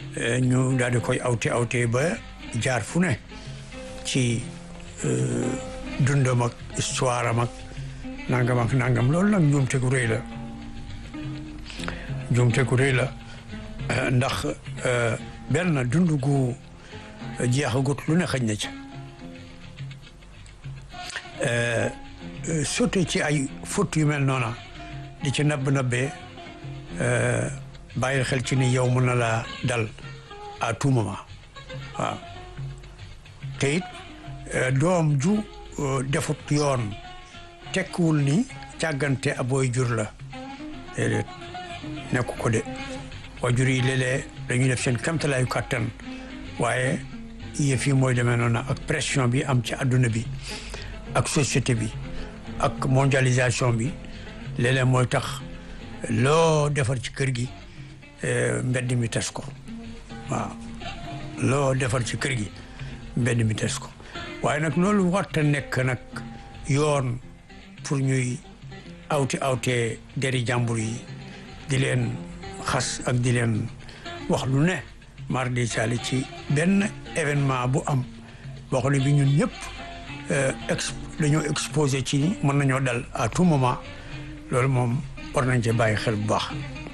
ñu daal di koy awte ba jaar fu ne ci dundam ak histoire am ak nangam loolu nag njuumte gu rëy la ndax benn dund gu jeexagut lu ne xëj na ca sotti ci ay fautes yu mel noona di ci nabbee bàyyi xel ci ni yow mën na la dal à tout moment waaw te it doom ju defut yoon tekkiwul ni càggante abooy jur la déedéet nekku ko de waajur yi léeg-léeg dañuy def seen kamtalaayu kàttan waaye yëf yi mooy demee noonu ak pression bi am ci adduna bi ak société bi ak mondialisation bi léeg-léeg mooy tax loo defar ci kër gi mbedd mi tes ko waaw loo defar ci kër gi mbedd mi tes ko waaye nag loolu warta nekk nag yoon pour ñuy awte deri jàmbur yi di leen xas ak di leen wax lu ne mar di sali ci benn événement bu am boo xam ne bi ñun ñëpp dañoo exposé ci ni mën nañoo dal à tout moment loolu moom war nañ ci bàyyi xel bu baax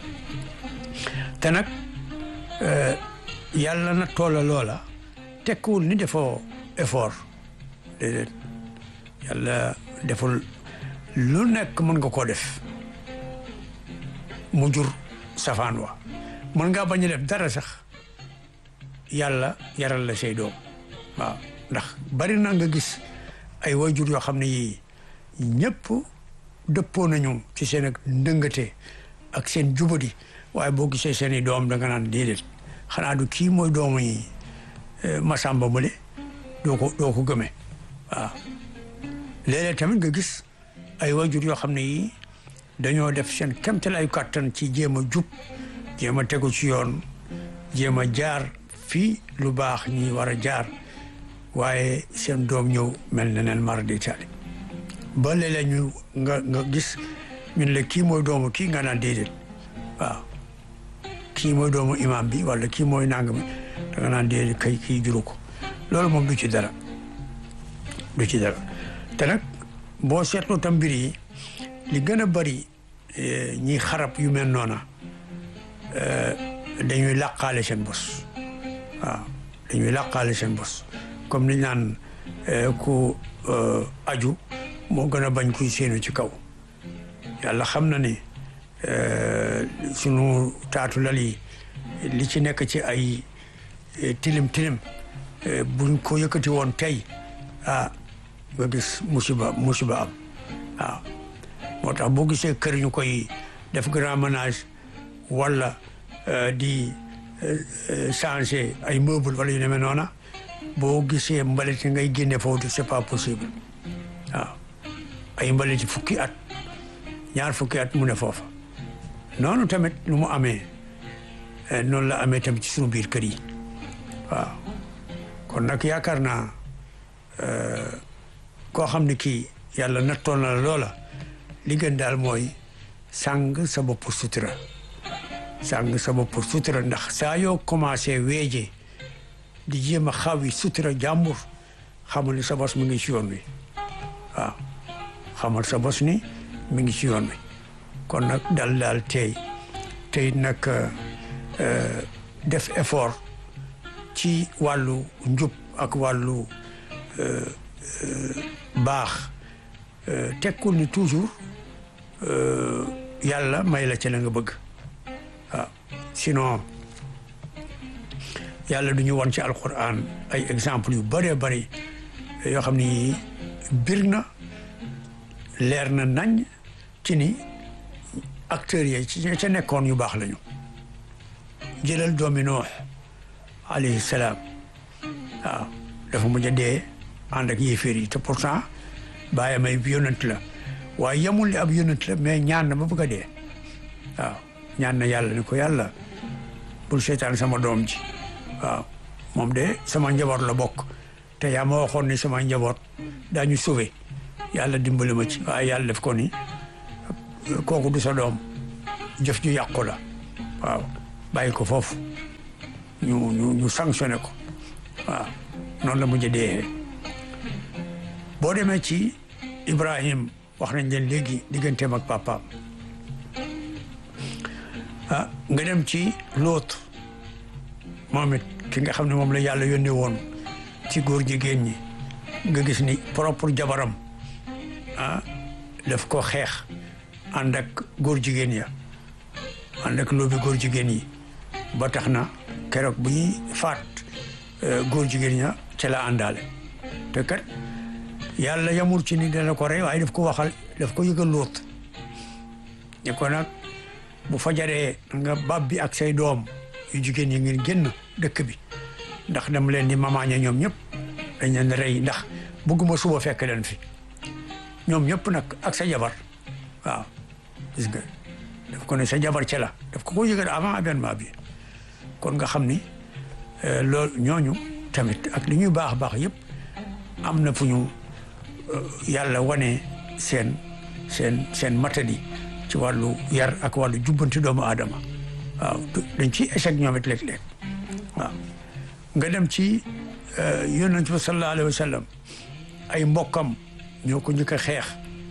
te nag yàlla na toola loola tekkiwul ni defoo effort déedéet yàlla deful lu nekk mën nga koo def mu jur safaan wa mën ngaa bañ a def dara sax yàlla yaral la say doom waaw ndax bari na nga gis ay waajur yoo xam ne yii ñëpp dëppoo nañu ci seen ak ndëngate ak seen jubadi waaye boo gisee seen i doom da nga naan déedéet xanaa du kii mooy doomu yi Masamba Male doo ko gëmee waaw léeg-léeg tamit nga gis ay waajur yoo xam ne yii dañoo def seen kemtalaayu kàttan ci jéem a jub jéem a tegu ci yoon jéem a jaar fii lu baax ñi war a jaar waaye seen doom ñëw mel ne neen mara di taali ba léeg-léeg ñu nga gis ñun la kii mooy doomu kii nga naan déedéet waaw kii mooy doomu imam bi wala kii mooy nangam da nga naan déedéet kay kii juru ko loolu moom du ci dara te nag boo seetloo tam mbir yi li gën a bari ñi xarab yu mel noona dañuy làqaale seen bos waaw dañuy làqaale seen bos comme ni ñu naan ku aju moo gën a bañ kuy séenu ci kaw yàlla xam na ni sunu taatu lal yi li ci nekk ci ay tilim buñ ko yëkkati woon tey nga gis musiba am waaw moo tax boo gisee kër ñu koy def grand ménage wala di changer ay meuble wala yu demee noona boo gisee mbalit ngay génne foofu c'est pas possible waaw ay mbalit fukki at ñaar fukki at mu ne foofa noonu tamit lu mu amee noonu la amee tamit ci suñu biir kër yi waaw kon nag yaakaar naa koo xam ne kii yàlla nattoon na la loola li gën daal mooy sàng sa bopp sutura ndax saa yoo commencé weeje di jéem a xaw yi sutura jàmbur xamal ni sa bos mi ngi ci yoon wi waaw xamal sa bos ni mi ngi ci yoon wi kon nag daal tey nag def effort ci wàllu njub ak wàllu baax tekkul ni toujours yàlla may la ci la nga bëgg waaw sinon yàlla du ñu won ci alquran ay exemple yu bëree bëri yoo xam ni bir na leer na nañ ci ni acteurs yi ci ca nekkoon yu baax lañu jëlal doomi Noox alayhi salaam waaw dafa mujj a dee ànd ak yéeféer yi te pourtant bàyyam ay yonent la waaye yemul li ab yonent la mais ñaan na ba bëgg a dee waaw ñaan na yàlla ni ko yàlla bul seetaan sama doom ji waaw moom de sama njaboot la bokk te yaa ma waxoon ni sama njaboot daañu sauvé yàlla dimbali ma ci waaye yàlla def ko ni kooku du sa doom jëf ju yàqu la waaw bàyyi ko foofu ñu sanctionné ko waaw noonu la mujj dee. boo demee ci Ibrahim wax nañ leen léegi digganteem ak papaam nga dem ci Lóot moom it ki nga xam ne moom la yàlla yónnee woon ci góor jigéen ñi nga gis ni propre jabaram daf ko xeex ànd ak góor jigéen ya ànd ak loobi góor jigéen yi ba tax na keroog bu ñuy faat góor jigéen ña ca la àndaale te kat yàlla yamul ci ni dana ko rey waaye daf ko waxal daf ko yëgal Lóot ni ko nag bu fajaree nga bab bi ak say doom yu jigéen yi ngeen génn dëkk bi ndax dama leen di mamaaña ñoom ñëpp dañ leen rey ndax bëgguma suba fekk leen fi ñoom ñëpp nag ak sa jabar waaw gis nga daf ko ne sa jabar ca la daf ko yëgal avant événement bi kon nga xam ni loolu ñooñu tamit ak li ñuy baax yëpp am na fu ñu yàlla wane seen matadi ci wàllu yar ak wàllu jubbanti doomu aadama waaw dañ ci échec ñoom it léeg-léeg waaw nga dem ci yonent bi sallallahu alayhi wa sallam ay mbokkam ñoo ko njëkk a xeex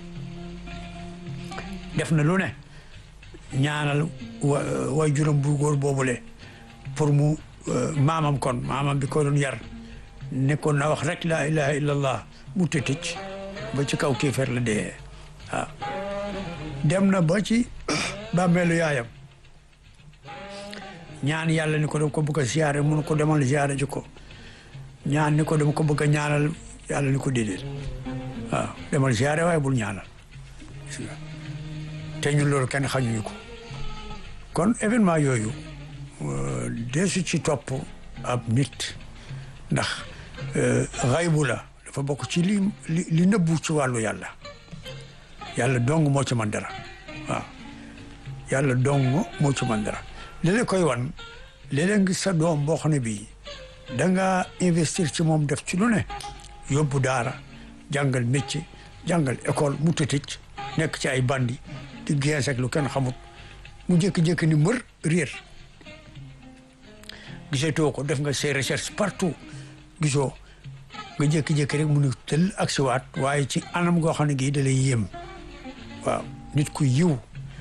def na lu ne ñaanal way juróom bu góor boobule pour mu maamam bi ko doon yar nekkoon na wax rek laa ilaha illallah mu tëtëj ba ci kaw kéefar la dee waaw dem na ba ci bàmmeelu yaayam ñaan yàlla ni ko dama ko bëgg a ziyaare mun ko demal ziyaare ji ko ñaan ni ko dama ko bëgg a ñaanal yàlla ni ko déedéet waaw demal ziyaare waaye bul ñaanal te ñun loolu kenn xañuñu ko kon événement yooyu desu ci topp ab nit ndax xaybu la dafa bokk ci li nëbbu ci wàllu yàlla dong moo ci man dara waaw yàlla dong moo ci man dara léeg-léeg koy wan léeg-léeg ngi sa doom boo xam ne bii da nga investir ci moom def ci lu ne yóbbu daara jàngal métier jàngal école mu tëtëj nekk ci ay bandi di gens ak lu kenn xamut mu jékki-jékki ni mër réer gisatoo ko def nga ses recherches partout gisoo nga jékki-jékki rek mu ne tël ak siwaat waaye ci anam goo xam ne gii da lay yéem waaw nit ku yiw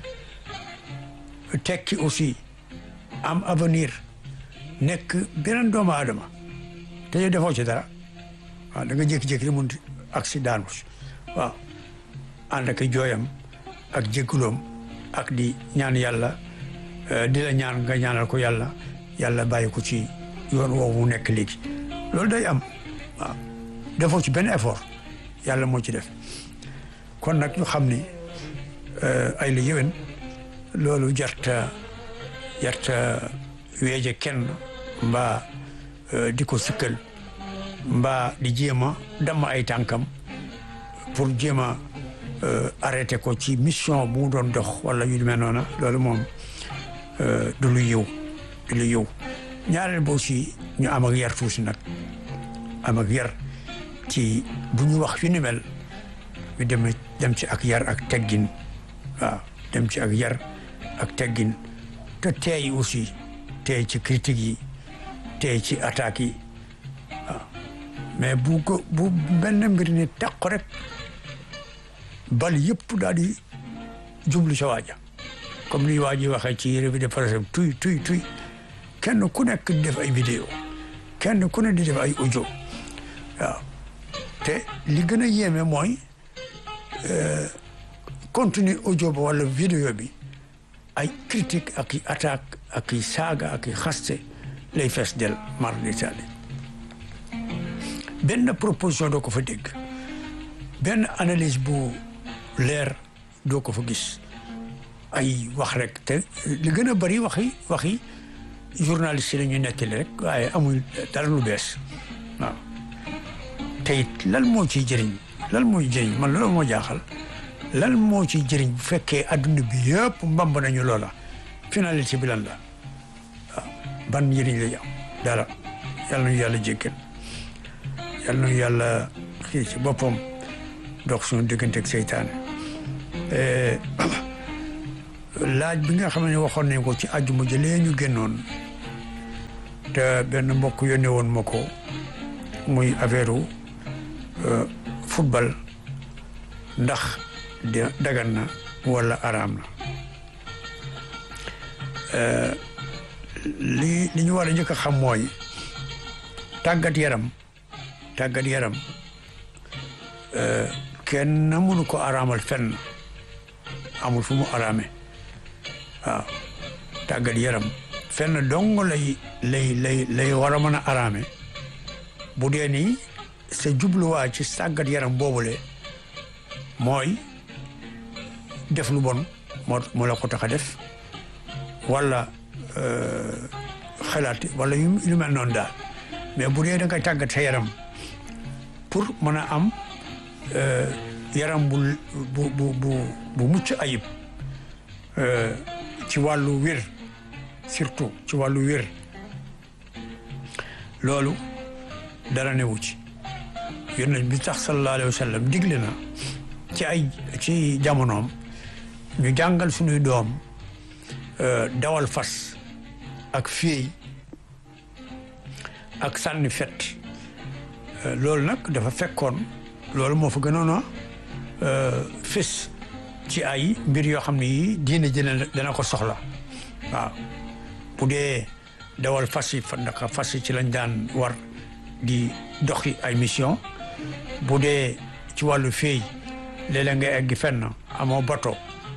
tekki aussi am avenir nekk beneen doomu aadama te yow defoo ci dara waaw da nga jékki-jékki rek mun accident waaw ànd ak jooyam ak jéggaloom ak di ñaan yàlla di la ñaan nga ñaanal ko yàlla bàyyi ko ci yoon woowu mu nekk léegi loolu day am waaw defoo ci benn effort yàlla moo ci def kon nag ñu xam ni ay la yéwén loolu jarta weeje kenn mbaa di ko sikkal mbaa di jéem a damm ay tànkam pour jéem a arrêté ko ci mission bu mu doon dox wala yu mel noona loolu moom du lu yiw ñaareel ba aussi ñu am ak yar tuuti nag am ak yar ci bu ñu wax yu ni mel ñu dem ci ak yar ak teggin waaw dem ci ak yar ak teggin te teey aussi teey ci critique yi teey ci attaques yi waaw mais bu benn mbir ni taq rek bal yëpp daal di jublu sa waaja comme ni waa ji waxee ci revue de presse tuy kenn ku nekk di def ay vidéo kenn ku ne di def ay audio waaw te li gën a yéeme mooy contenu audio ba wala vidéo bi ay critique ak i attaque ak i saaga ak i xaste lay fees del mar d'Italie benn proposition doo ko fa dégg benn analyse bu leer doo ko fa gis ay wax rek te li gën a bëri waxi journaliste yi la ñuy nettali rek waaye amul dara lu bees waaw te it lan moo ciy jëriñ man loolu moo jaaxal lan moo ciy jëriñ bu fekkee adduna bi yëpp mbamb nañu loola finalité bi lan la waaw ban njëriñ lay am dara yàlla nañu yàlla jéggal yàlla nañu yàlla xii ci boppam dox suñu diggante ak seytaane laaj bi nga xam ne waxoon nañ ko ci àjjuma jëlee ñu génnoon te benn mbokk yónnee woon ma ko muy affaire football ndax dagan na wala araam na li ñu war a njëkk a xam mooy tàggat yaram kenn mënu ko araamal fenn amul fu mu araame waaw tàggat yaram fenn dong lay war a mën a araame bu dee ni sa jubluwaay ci tàggat yaram boobule mooy def lu bon moo la ko tax a def wala xalaat wala yu mel noonu daal mais bu dee da nga tàggat sa yaram pour mën a am yaram bu mucc ayib ci wàllu wér surtout ci wàllu wér loolu dara newu ci yonent bi tax sallallahu alayhi wa sallam digle na ci jamonoom ñu jàngal suñuy doom dawal fas ak féey ak sànni fet loolu nag dafa fekkoon loolu moo fa gënoon a fés ci ay mbir yoo xam ne yi diine dana ko soxla waaw bu dee dawal fas yi ndax fas yi ci lañ daan war di doxi ay mission bu dee ci wàllu féey léeg-léeg nga egg fenn amoo bato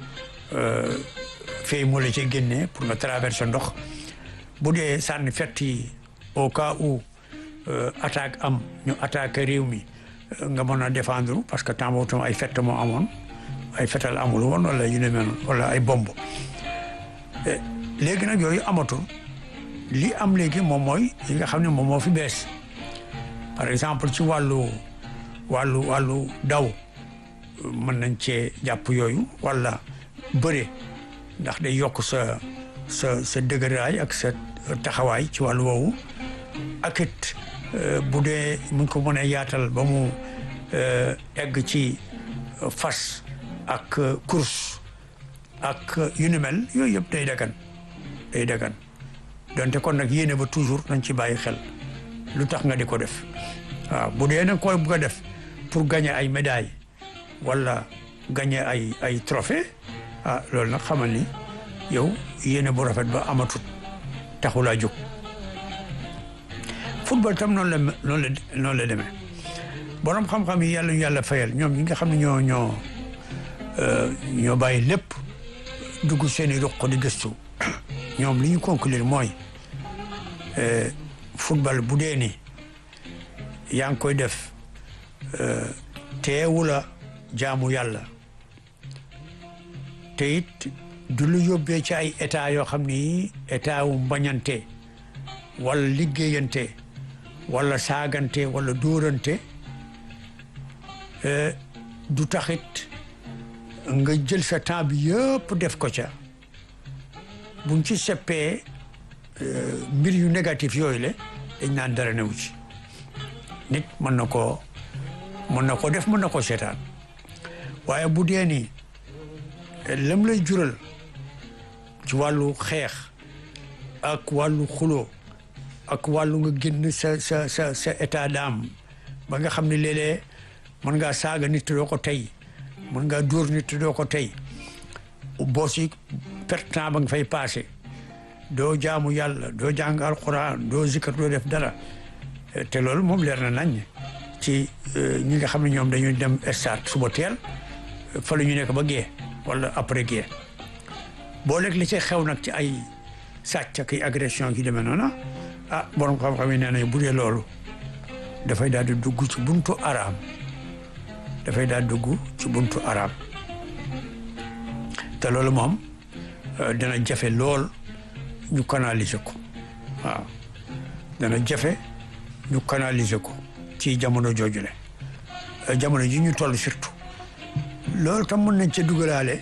féey moo la ci génnee pour nga traverser ndox bu dee sànni fett yi au cas où attaque am ñu attaqué réew mi nga mën a défendre parce que temps boobu tam ay fett moo amoon ay fetal amul woon wala yu ne mel wala ay bomb léegi nag yooyu amatul li am léegi moom mooy yi nga xam ne moom moo fi bees par exemple ci wàllu daw mën nañ cee jàpp yooyu wala bëre ndax day yokk sa dëgëraay ak sa taxawaay ci wàllu woowu ak it bu dee mu ko mën a yaatal ba mu egg ci fas ak course ak yu ni mel yooyu yëpp day dagan donte kon nag yéene ba toujours nañ ci bàyyi xel lu tax nga di ko def waaw bu dee nag koy bugg a def pour gagner ay médailles wala gagner ay trophée loolu nag xamal ni yow yéene bu rafet ba amatut taxulaa jóg football tam noonu la demee borom xam-xam yi yàlla fayal ñoom ñi nga xam ne ñoo bàyyi lépp dugg seeni ruq di gëstu ñoom li ñu conclure mooy football bu dee ni yaa ngi koy def teewula jaamu yàlla te it du lu yóbbee ci ay état yoo xam ni état wu mbañante wala liggéeyante wala saagante wala dóorante du taxit nga jël sa temps bi yëpp def ko ca buñ ci seppee mbir yu négatif yooyu le dañ naan dara newu ci nit mën na koo def mën na koo seetaan waaye bu dee ni lam lay jural ci wàllu xeex ak wàllu xuloo ak wàllu nga génn sa état d'âme ba nga xam ne léeg-léeg mën ngaa saaga nit te doo ko tey mën ngaa dóor nit te doo ko tey boo si perte temps ba nga fay passé doo jaamu yàlla doo jàng alxuraan doo zikar doo def dara te loolu moom leer na nañ ci ñi nga xam ne ñoom dañuy dem stade suba teel fa la ñu nekk ba gée wala après gée boo lekk li ci xew nag ci ay sàcc ak ay agression ki demee noonu borom xam-xam yi nee nañ bu dee loolu dafay daal di dugg ci buntu araam te loolu moom dana jafe lool ñu canaliser ko waaw dana jafe ñu canaliser ko ci jamono joojule jamono ji ñu toll surtout loolu tam mën nañ ca dugalaale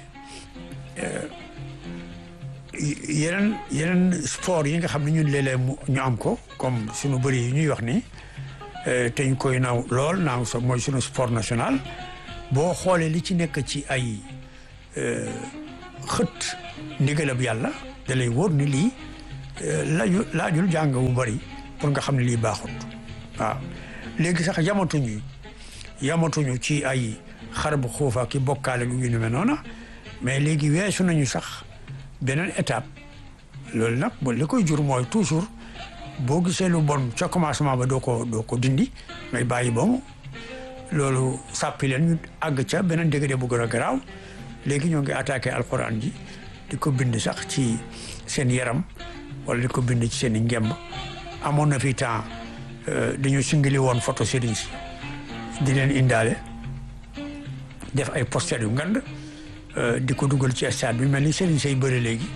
yeneen sport yi nga xam ne ñun léeg-léeg ñu am ko comme suñu bëri yi ñuy wax ni te ñu koy naaw lool naaw sax mooy suñu sport national boo xoolee li ci nekk ci ay xët ndigalab yàlla da lay wóor ni lii laajul jàng bu bari pour nga xam ne lii baaxut waaw léegi sax yamatuñu ci ay xar bu xuufa ki bokkaale gu ñu mel noona mais léegi weesu nañu sax beneen étape loolu nag li koy jur mooy toujours boo gisee lu bon ca commencement ba doo ko dindi ngay bàyyi ba mu loolu sàppi leen ñu àgg ca beneen degré bu gën a garaaw léegi ñoo ngi attaqué alquran ji di ko bind sax ci seen yaram wala di ko bind ci seen i ngemb amoon na fi temps dañu singili woon photo sëriñ si di leen indaale def ay poster yu ngand di ko dugal ci stade bi mel ni sëriñ say bëri léegi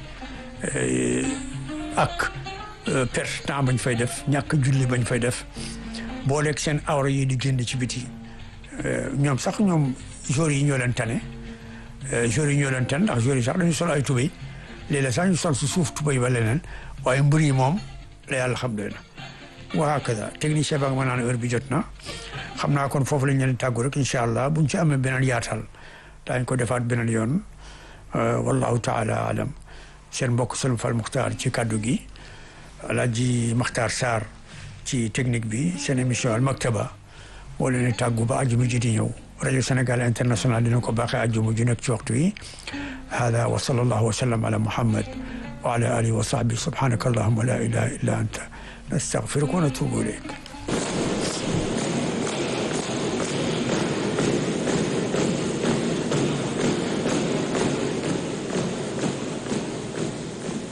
ak perte temps bañ fay def ñàkk julli bañ fay def booleeg seen awra yi di génn ci biti ñoom sax joueurs yi ñoo leen tane joueurs yi ñoo leen tane ndax joueurs yi sax dañu sol ay tubéy léeg-léeg sax ñu sol si suuf tubéy ba leneen waaye mbër yi moom la yàlla xam doy na wa hakaza technicien ba nga ma naan heure bi jot na xam naa kon foofu lañ leen tàggu rek incha allah buñ ci amee beneen yaatal daañ ko defaat beneen yoon wallahu taala alam seen mbokk Sëlm Fall Muxtaar ci kàddu gi Alaaji Maxtaar Sarr ci technique bi seen émission Al Maktaba moo leen di tàggu ba àjjuma ji di ñëw rajo Sénégal international dina ko baaxee àjjuma ji nekk ci waxtu yi hada wa sallallahu wa sallam ala muhammad wa ala alihi wa sahbihi subhanaka allahumma la ilaha illa anta nastaghfiruka wa natubu ilayk